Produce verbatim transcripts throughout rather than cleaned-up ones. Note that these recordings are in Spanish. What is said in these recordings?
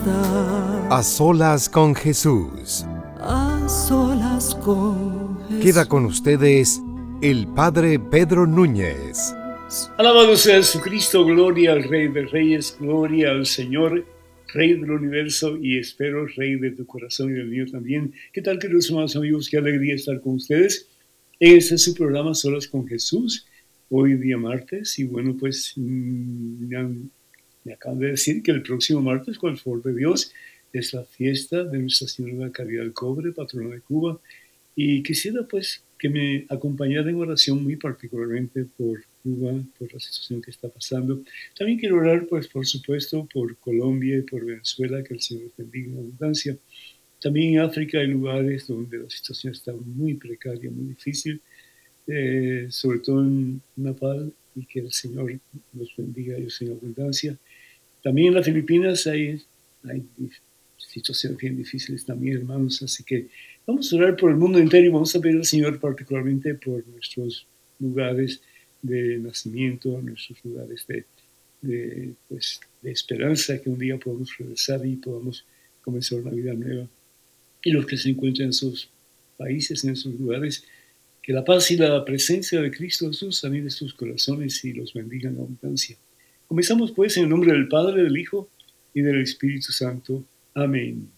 estar A solas con Jesús. a solas con Jesús. Queda con ustedes el Padre Pedro Núñez. Alabado sea Jesucristo, gloria al Rey de Reyes, gloria al Señor, Rey del universo y espero Rey de tu corazón y del mío también. ¿Qué tal, queridos hermanos amigos? Qué alegría estar con ustedes. Este es su programa Solas con Jesús, hoy día martes, y bueno, pues mmm, me acaban de decir que el próximo martes, con el favor de Dios, es la fiesta de Nuestra Señora de Caridad del Cobre, patrona de Cuba, y quisiera pues que me acompañara en oración muy particularmente por Cuba, por la situación que está pasando. También quiero orar, pues por supuesto, por Colombia y por Venezuela, que el Señor los bendiga en abundancia. También en África hay lugares donde la situación está muy precaria, muy difícil, eh, sobre todo en Nepal, y que el Señor los bendiga a ellos en abundancia. También en las Filipinas hay, hay situaciones bien difíciles también, hermanos, así que vamos a orar por el mundo entero y vamos a pedir al Señor particularmente por nuestros lugares de nacimiento, nuestros lugares de, de, pues, de esperanza, que un día podamos regresar y podamos comenzar una vida nueva. Y los que se encuentran en sus países, en esos lugares, que la paz y la presencia de Cristo Jesús anide sus corazones y los bendiga en abundancia. Comenzamos pues en el nombre del Padre, del Hijo y del Espíritu Santo. Amén.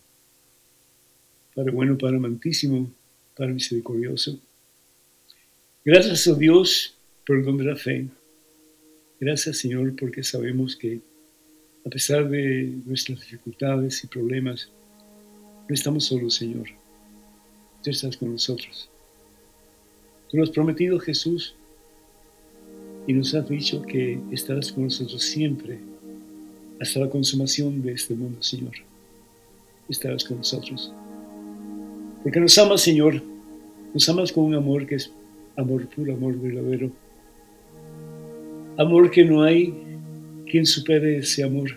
Padre bueno, Padre amantísimo, Padre misericordioso, gracias a Dios por el don de la fe. Gracias, Señor, porque sabemos que a pesar de nuestras dificultades y problemas, no estamos solos, Señor. Tú estás con nosotros. Tú lo has prometido, Jesús, y nos has dicho que estarás con nosotros siempre, hasta la consumación de este mundo, Señor. Estarás con nosotros. Porque nos amas, Señor. Nos amas con un amor que es amor puro, amor verdadero. Amor que no hay quien supere ese amor.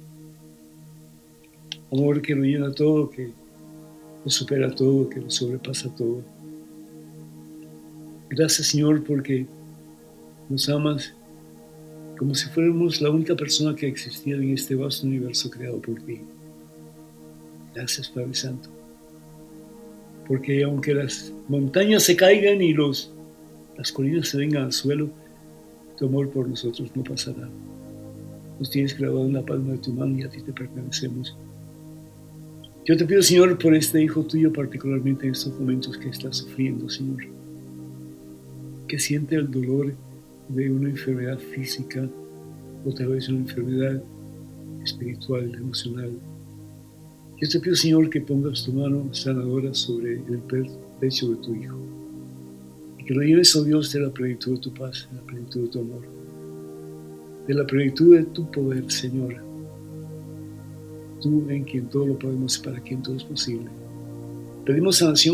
Amor que lo llena todo, que lo supera todo, que lo sobrepasa todo. Gracias, Señor, porque nos amas como si fuéramos la única persona que existía en este vasto universo creado por ti. Gracias, Padre Santo. Porque aunque las montañas se caigan y los, las colinas se vengan al suelo, tu amor por nosotros no pasará. Nos tienes grabado en la palma de tu mano y a ti te pertenecemos. Yo te pido, Señor, por este hijo tuyo, particularmente en estos momentos que está sufriendo, Señor, que siente el dolor de una enfermedad física o tal vez una enfermedad espiritual, emocional. Yo te pido, Señor, que pongas tu mano sanadora sobre el pecho de tu hijo y que lo lleves, oh Dios, de la plenitud de tu paz, de la plenitud de tu amor, de la plenitud de tu poder, Señor. Tú en quien todo lo podemos y para quien todo es posible. Pedimos sanación